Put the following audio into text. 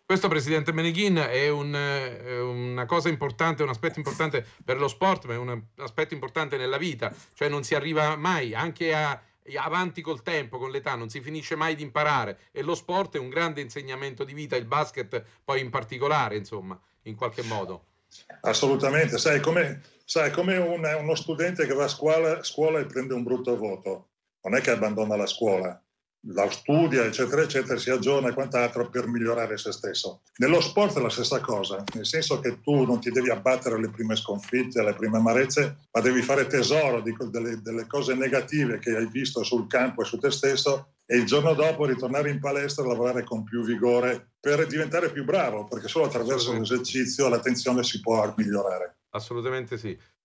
Questo, Presidente Meneghin, è una cosa importante, un aspetto importante per lo sport, ma è un aspetto importante nella vita, cioè non si arriva mai, anche avanti col tempo, con l'età, non si finisce mai di imparare e lo sport è un grande insegnamento di vita, il basket poi in particolare, insomma, in qualche modo. Assolutamente, sai, come uno studente che va a scuola e prende un brutto voto, non è che abbandona la scuola, la studia, eccetera, eccetera, si aggiorna e quant'altro per migliorare se stesso. Nello sport è la stessa cosa, nel senso che tu non ti devi abbattere alle prime sconfitte, alle prime amarezze, ma devi fare tesoro delle cose negative che hai visto sul campo e su te stesso e il giorno dopo ritornare in palestra e lavorare con più vigore per diventare più bravo, perché solo attraverso Assolutamente sì. l'esercizio l'attenzione si può migliorare. Assolutamente sì.